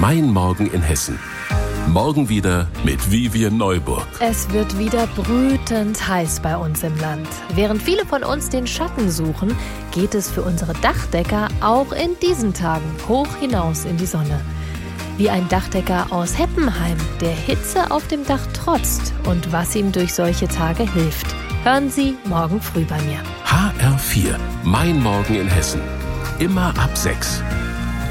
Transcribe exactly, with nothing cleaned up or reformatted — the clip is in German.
Mein Morgen in Hessen. Morgen wieder mit Vivian Neuburg. Es wird wieder brütend heiß bei uns im Land. Während viele von uns den Schatten suchen, geht es für unsere Dachdecker auch in diesen Tagen hoch hinaus in die Sonne. Wie ein Dachdecker aus Heppenheim, der Hitze auf dem Dach trotzt und was ihm durch solche Tage hilft. Hören Sie morgen früh bei mir. H R vier. Mein Morgen in Hessen. Immer ab sechs.